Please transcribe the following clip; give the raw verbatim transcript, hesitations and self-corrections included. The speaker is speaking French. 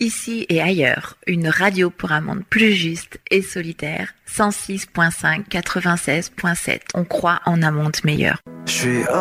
Ici et ailleurs, une radio pour un monde plus juste et solidaire. cent six virgule cinq, quatre-vingt-seize virgule sept. On croit en un monde meilleur. Je suis